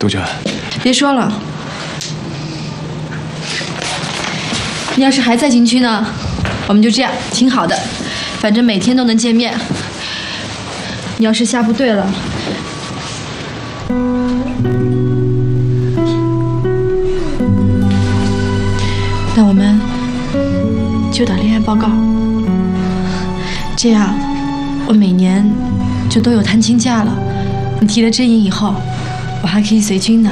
杜鹃， 别说了，你要是还在军区呢，我们就这样，挺好的，反正每天都能见面。你要是下部队了，那我们就打恋爱报告，这样我每年就都有探亲假了。你提了阵营以后，我还可以随军呢。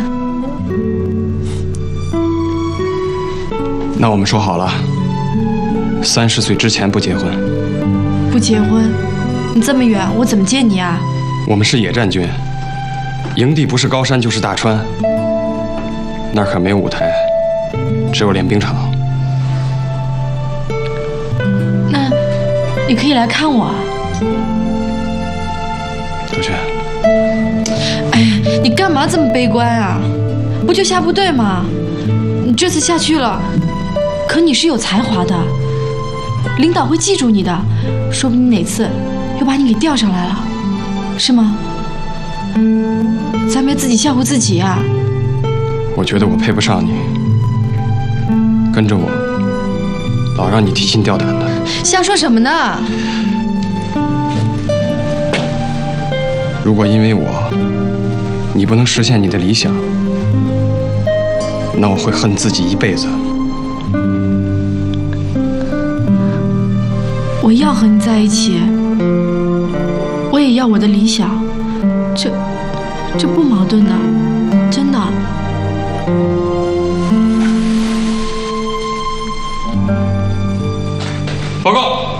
那我们说好了，30岁之前不结婚。 不结婚？你这么远，我怎么见你啊？ 我们是野战军，营地不是高山就是大川，那儿可没有舞台，只有练兵场。 那你可以来看我啊。 杜鹃， 哎呀，你干嘛这么悲观啊？不就下部队吗？你这次下去了，可你是有才华的，领导会记住你的，说不定哪次又把你给调上来了，是吗？咱们要自己吓唬自己啊！ 我觉得我配不上你，跟着我，老让你提心吊胆的。 瞎说什么呢？ 如果因为我，你不能实现你的理想，那我会恨自己一辈子。 我要和你在一起，我也要我的理想，这不矛盾的，真的。 报告，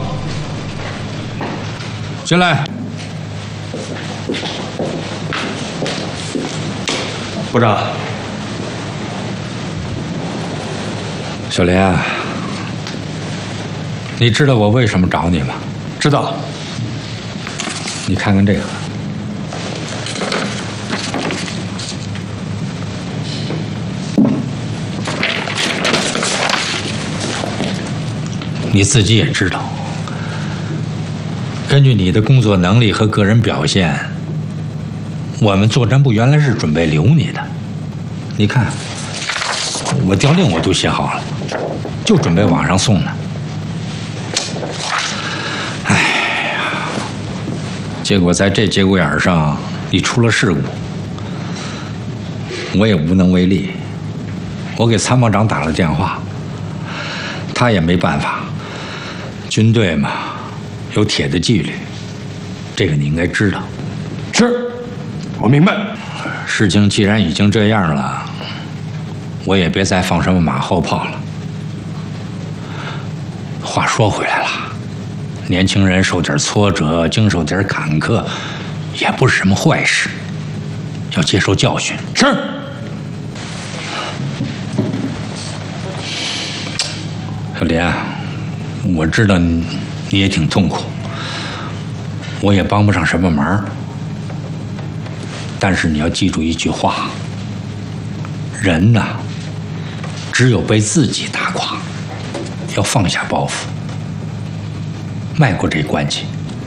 进来。 部长， 小莲，你知道我为什么找你吗？ 知道。 你看看这个，你自己也知道，根据你的工作能力和个人表现，我们作战部原来是准备留你的。你看，我调令我都写好了，就准备往上送呢。哎呀，结果在这节骨眼上，你出了事故，我也无能为力。我给参谋长打了电话，他也没办法。军队嘛，有铁的纪律，这个你应该知道。 是，我明白。 事情既然已经这样了，我也别再放什么马后炮了。话说回来了，年轻人受点挫折，经受点坎坷，也不是什么坏事，要接受教训。 是。 小莲，我知道你也挺痛苦，我也帮不上什么忙。但是你要记住一句话：人呐，只有被自己打垮，要放下包袱，迈过这关系。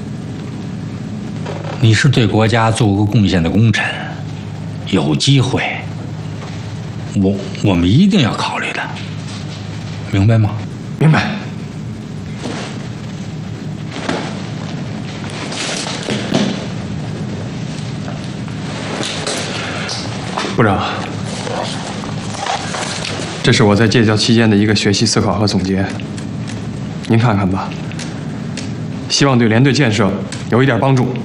你是对国家做过贡献的功臣，有机会，我们一定要考虑的，明白吗？ 明白。部长，这是我在借教期间的一个学习思考和总结，您看看吧，希望对连队建设有一点帮助。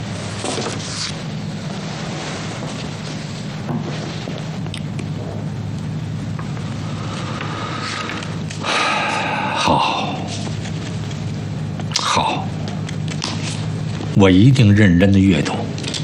好，我一定认真的阅读。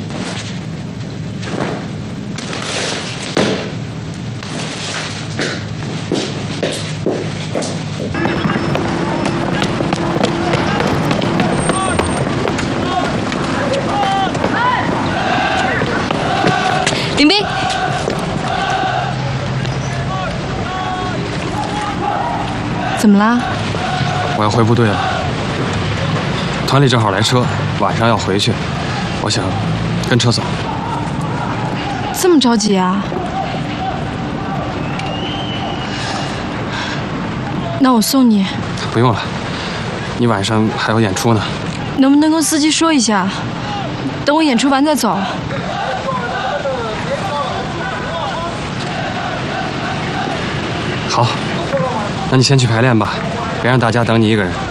领兵，怎么啦？ 我要回部队了，团里正好来车，晚上要回去，我想跟车走。 这么着急啊？那我送你。 不用了，你晚上还有演出呢。 能不能跟司机说一下，等我演出完再走？ 好，那你先去排练吧，别让大家等你一个人。